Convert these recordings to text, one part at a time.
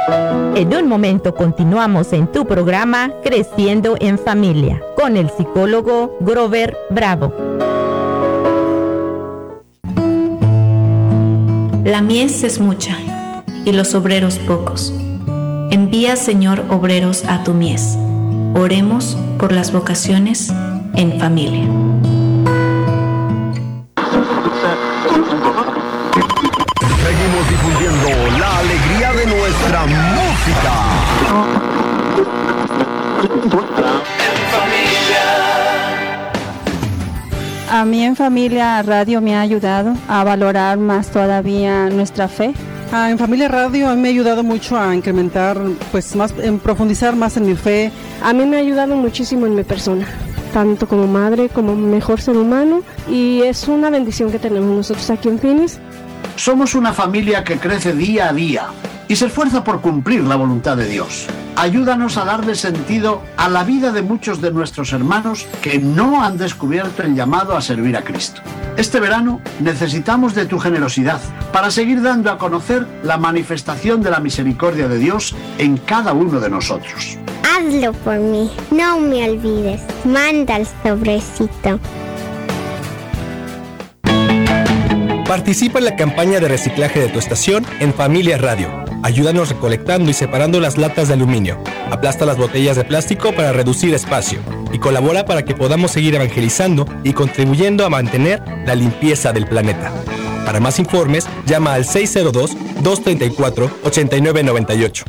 En un momento continuamos en tu programa Creciendo en Familia con el psicólogo Grover Bravo. La mies es mucha y los obreros pocos. Envía, Señor, obreros a tu mies. Oremos por las vocaciones en familia. Seguimos difundiendo la alegría de nuestra música. A mí en Familia Radio me ha ayudado a valorar más todavía nuestra fe. En Familia Radio a mí me ha ayudado mucho a incrementar, más, en profundizar más en mi fe. A mí me ha ayudado muchísimo en mi persona, tanto como madre como mejor ser humano, y es una bendición que tenemos nosotros aquí en Phoenix. Somos una familia que crece día a día y se esfuerza por cumplir la voluntad de Dios. Ayúdanos a darle sentido a la vida de muchos de nuestros hermanos que no han descubierto el llamado a servir a Cristo. Este verano necesitamos de tu generosidad para seguir dando a conocer la manifestación de la misericordia de Dios en cada uno de nosotros. Hazlo por mí, no me olvides. Manda el sobrecito. Participa en la campaña de reciclaje de tu estación en Familia Radio. Ayúdanos recolectando y separando las latas de aluminio. Aplasta las botellas de plástico para reducir espacio. Y colabora para que podamos seguir evangelizando y contribuyendo a mantener la limpieza del planeta. Para más informes, llama al 602-234-8998.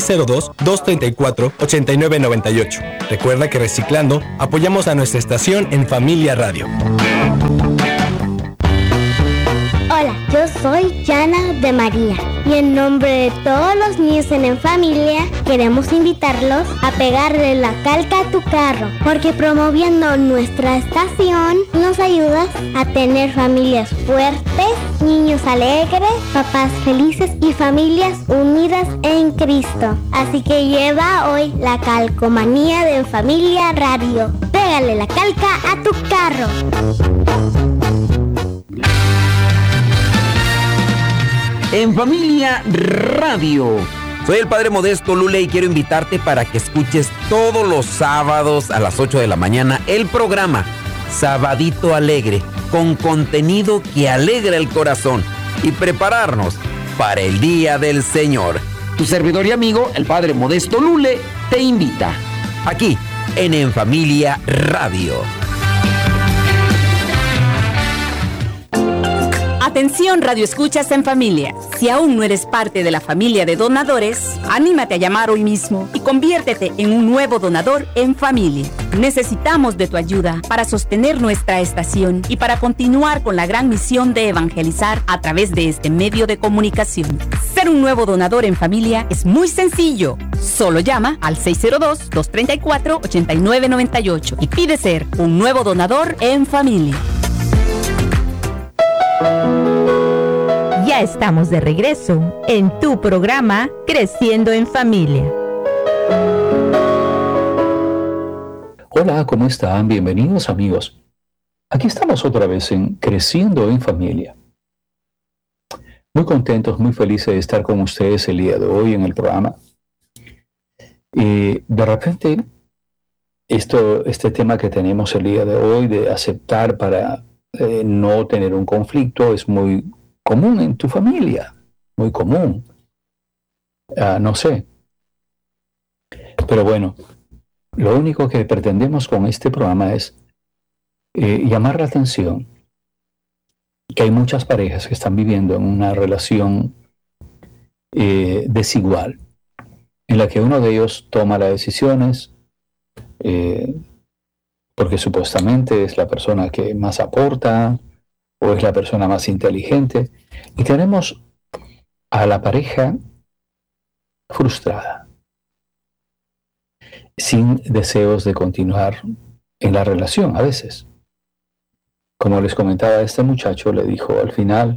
602-234-8998. Recuerda que reciclando, apoyamos a nuestra estación en Familia Radio. Hola, yo soy Yana de María y en nombre de todos los niños en familia queremos invitarlos a pegarle la calca a tu carro, porque promoviendo nuestra estación nos ayudas a tener familias fuertes, niños alegres, papás felices y familias unidas en Cristo. Así que lleva hoy la calcomanía de Familia Radio. Pégale la calca a tu carro. En Familia Radio. Soy el Padre Modesto Lule y quiero invitarte para que escuches todos los sábados a las 8 de la mañana el programa Sabadito Alegre, con contenido que alegra el corazón y prepararnos para el Día del Señor. Tu servidor y amigo, el Padre Modesto Lule, te invita aquí en Familia Radio. Atención, Radio Escuchas en Familia. Si aún no eres parte de la familia de donadores, anímate a llamar hoy mismo y conviértete en un nuevo donador en familia. Necesitamos de tu ayuda para sostener nuestra estación y para continuar con la gran misión de evangelizar a través de este medio de comunicación. Ser un nuevo donador en familia es muy sencillo. Solo llama al 602-234-8998 y pide ser un nuevo donador en familia. Ya estamos de regreso en tu programa Creciendo en Familia. Hola, ¿cómo están? Bienvenidos, amigos. Aquí estamos otra vez en Creciendo en Familia. Muy contentos, muy felices de estar con ustedes el día de hoy en el programa. Y de repente, este tema que tenemos el día de hoy de aceptar para no tener un conflicto es muy común en tu familia, muy común. No sé. Pero bueno, lo único que pretendemos con este programa es llamar la atención que hay muchas parejas que están viviendo en una relación desigual, en la que uno de ellos toma las decisiones porque supuestamente es la persona que más aporta o es la persona más inteligente, y tenemos a la pareja frustrada, sin deseos de continuar en la relación a veces. Como les comentaba, este muchacho le dijo al final,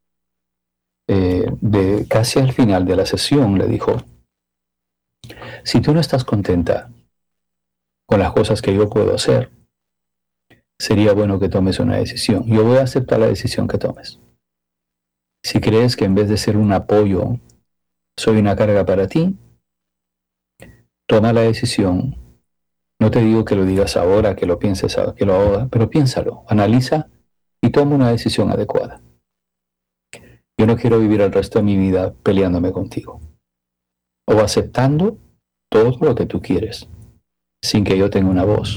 casi al final de la sesión, le dijo: si tú no estás contenta con las cosas que yo puedo hacer, sería bueno que tomes una decisión. Yo voy a aceptar la decisión que tomes. Si crees que en vez de ser un apoyo soy una carga para ti, toma la decisión. No te digo que lo digas ahora, que lo pienses, que lo hagas, pero piénsalo, analiza y toma una decisión adecuada. Yo no quiero vivir el resto de mi vida peleándome contigo o aceptando todo lo que tú quieres sin que yo tenga una voz.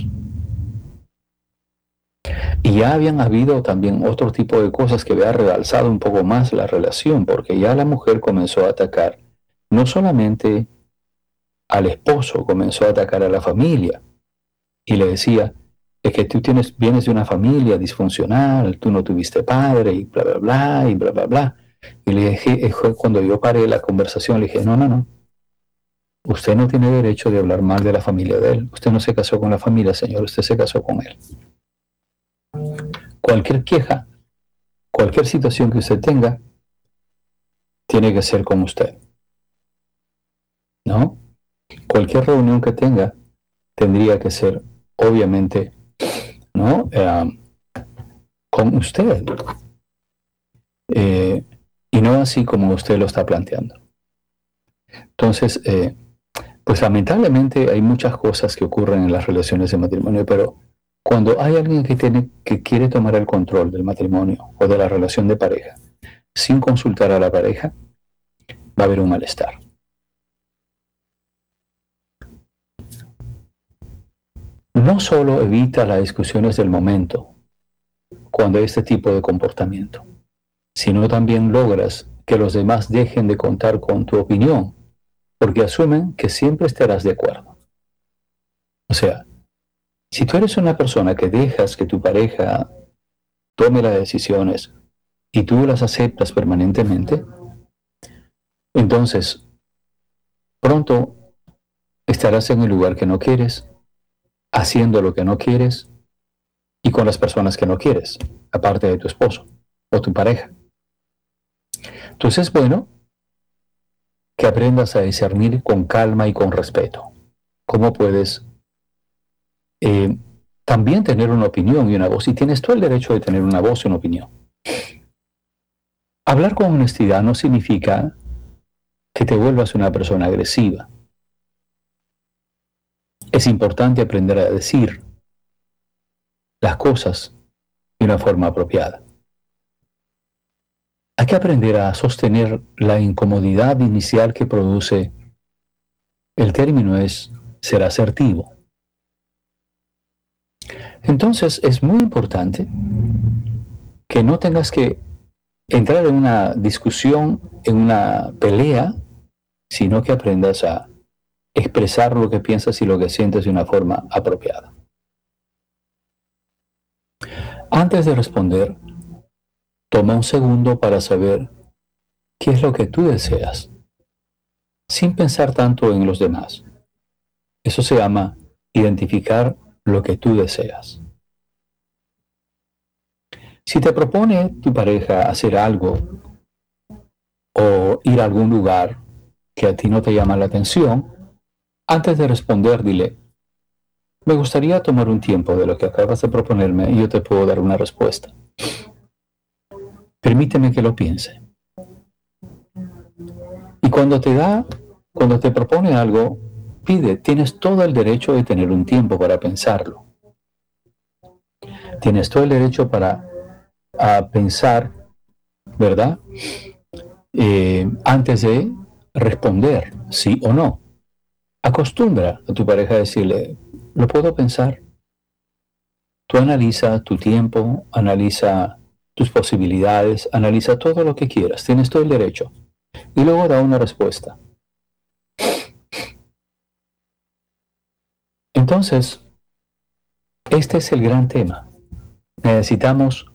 Y ya habían habido también otro tipo de cosas que había realzado un poco más la relación, porque ya la mujer comenzó a atacar no solamente al esposo, comenzó a atacar a la familia y le decía, es que tú vienes de una familia disfuncional, tú no tuviste padre y bla, bla, bla, y bla, bla, bla. Y le dije, cuando yo paré la conversación, le dije, no. Usted no tiene derecho de hablar mal de la familia de él. Usted no se casó con la familia, señor, usted se casó con él. Cualquier queja, cualquier situación que usted tenga, tiene que ser con usted. ¿No? Cualquier reunión que tenga, tendría que ser, obviamente, ¿no? Con usted. Y no así como usted lo está planteando. Entonces, pues lamentablemente hay muchas cosas que ocurren en las relaciones de matrimonio, pero cuando hay alguien que quiere tomar el control del matrimonio o de la relación de pareja sin consultar a la pareja, va a haber un malestar. No solo evita las discusiones del momento cuando hay este tipo de comportamiento, sino también logras que los demás dejen de contar con tu opinión, porque asumen que siempre estarás de acuerdo. O sea, si tú eres una persona que dejas que tu pareja tome las decisiones y tú las aceptas permanentemente, entonces pronto estarás en el lugar que no quieres, haciendo lo que no quieres y con las personas que no quieres, aparte de tu esposo o tu pareja. Entonces es bueno que aprendas a discernir con calma y con respeto cómo puedes también tener una opinión y una voz, y tienes todo el derecho de tener una voz y una opinión. Hablar con honestidad no significa que te vuelvas una persona agresiva. Es importante aprender a decir las cosas de una forma apropiada. Hay que aprender a sostener la incomodidad inicial que produce. El término es ser asertivo. Entonces es muy importante que no tengas que entrar en una discusión, en una pelea, sino que aprendas a expresar lo que piensas y lo que sientes de una forma apropiada. Antes de responder, toma un segundo para saber qué es lo que tú deseas, sin pensar tanto en los demás. Eso se llama identificar lo que tú deseas. Si te propone tu pareja hacer algo o ir a algún lugar que a ti no te llama la atención, antes de responder, dile, me gustaría tomar un tiempo de lo que acabas de proponerme y yo te puedo dar una respuesta. Permíteme que lo piense. Y cuando te propone algo, tienes todo el derecho de tener un tiempo para pensarlo. Tienes todo el derecho para pensar, ¿verdad? Antes de responder, sí o no. Acostumbra a tu pareja a decirle, ¿lo puedo pensar? Tú analiza tu tiempo, analiza tus posibilidades, analiza todo lo que quieras, tienes todo el derecho. Y luego da una respuesta. Entonces, este es el gran tema. Necesitamos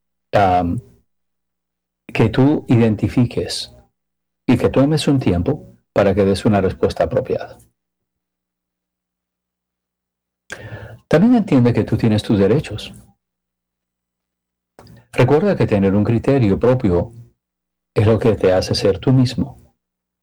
que tú identifiques y que tomes un tiempo para que des una respuesta apropiada. También entiende que tú tienes tus derechos. Recuerda que tener un criterio propio es lo que te hace ser tú mismo.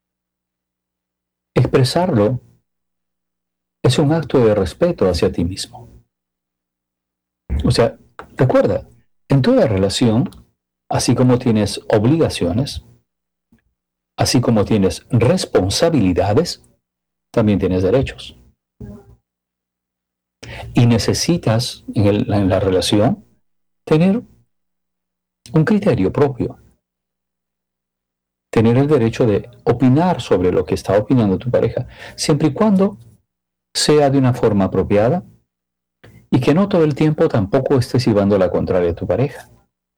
Expresarlo es un acto de respeto hacia ti mismo. O sea, recuerda, en toda relación, así como tienes obligaciones, Así como tienes responsabilidades, también tienes derechos. Y necesitas en la relación tener un criterio propio. Tener el derecho de opinar sobre lo que está opinando tu pareja, siempre y cuando sea de una forma apropiada y que no todo el tiempo tampoco estés llevando la contraria a tu pareja.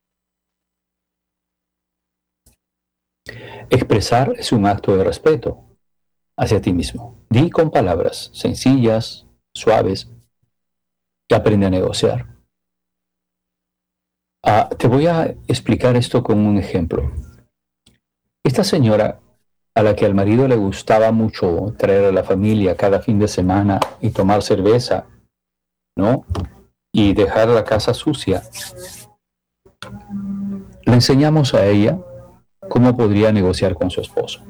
Expresar es un acto de respeto hacia ti mismo. Di con palabras sencillas, suaves, y aprende a negociar. Te voy a explicar esto con un ejemplo. Esta señora, a la que al marido le gustaba mucho traer a la familia cada fin de semana y tomar cerveza, ¿no? Y dejar la casa sucia, le enseñamos a ella cómo podría negociar con su esposo.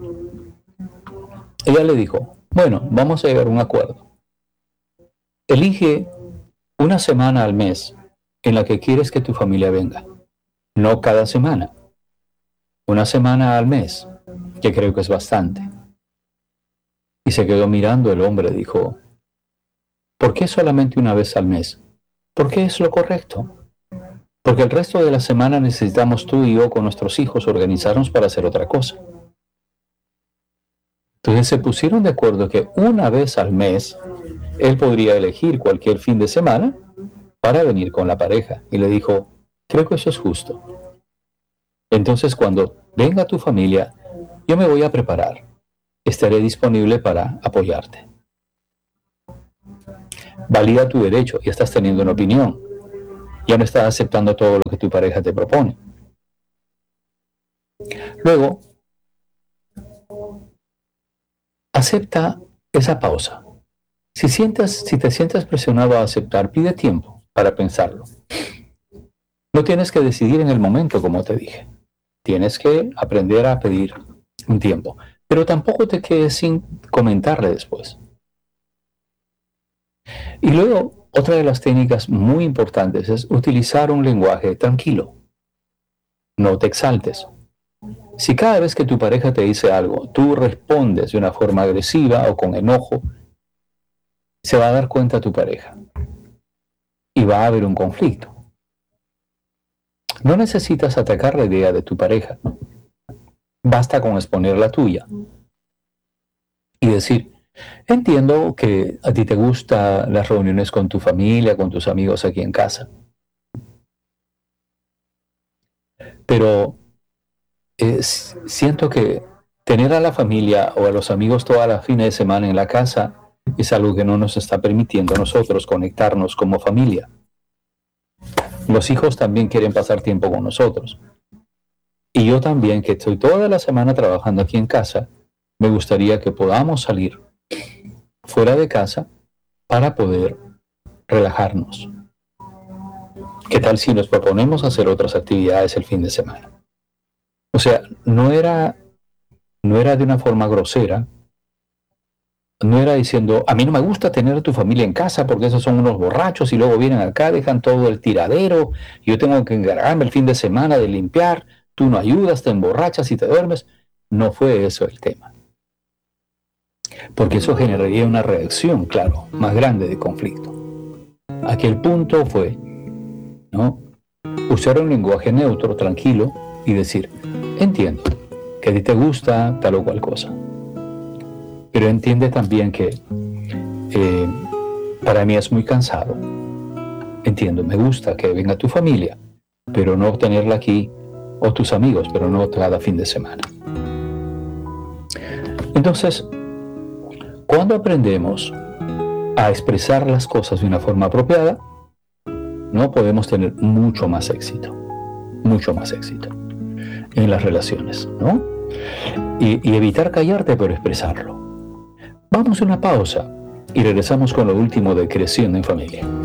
Ella le dijo, bueno, vamos a llegar a un acuerdo. Elige una semana al mes en la que quieres que tu familia venga, no cada semana. Una semana al mes, que creo que es bastante. Y se quedó mirando el hombre, dijo, ¿por qué solamente una vez al mes? ¿Por qué es lo correcto? Porque el resto de la semana necesitamos tú y yo con nuestros hijos organizarnos para hacer otra cosa. Entonces se pusieron de acuerdo que una vez al mes él podría elegir cualquier fin de semana para venir con la pareja. Y le dijo, creo que eso es justo. Entonces cuando venga tu familia, yo me voy a preparar. Estaré disponible para apoyarte. Valida tu derecho, ya estás teniendo una opinión. Ya no estás aceptando todo lo que tu pareja te propone. Luego, acepta esa pausa. Si te sientes presionado a aceptar, pide tiempo para pensarlo. No tienes que decidir en el momento, como te dije. Tienes que aprender a pedir un tiempo. Pero tampoco te quedes sin comentarle después. Y luego, otra de las técnicas muy importantes es utilizar un lenguaje tranquilo. No te exaltes. Si cada vez que tu pareja te dice algo, tú respondes de una forma agresiva o con enojo, se va a dar cuenta tu pareja. Y va a haber un conflicto. No necesitas atacar la idea de tu pareja. Basta con exponer la tuya. Y decir, entiendo que a ti te gustan las reuniones con tu familia, con tus amigos aquí en casa. Pero siento que tener a la familia o a los amigos todas las fines de semana en la casa es algo que no nos está permitiendo a nosotros conectarnos como familia. Los hijos también quieren pasar tiempo con nosotros. Y yo también, que estoy toda la semana trabajando aquí en casa, me gustaría que podamos salir fuera de casa para poder relajarnos. ¿Qué tal si nos proponemos hacer otras actividades el fin de semana? O sea, no era de una forma grosera, no era diciendo, a mí no me gusta tener a tu familia en casa porque esos son unos borrachos y luego vienen acá, dejan todo el tiradero, yo tengo que encargarme el fin de semana de limpiar, tú no ayudas, te emborrachas y te duermes. No fue eso el tema. Porque eso generaría una reacción, claro, más grande de conflicto. Aquel punto fue, ¿no?, usar un lenguaje neutro, tranquilo, y decir, entiendo que a ti te gusta tal o cual cosa, pero entiende también que para mí es muy cansado. Entiendo, me gusta que venga tu familia, pero no tenerla aquí, o tus amigos, pero no cada fin de semana. Entonces, cuando aprendemos a expresar las cosas de una forma apropiada, no podemos tener mucho más éxito en las relaciones, ¿no? Y evitar callarte, pero expresarlo. Vamos a una pausa y regresamos con lo último de Creciendo en Familia.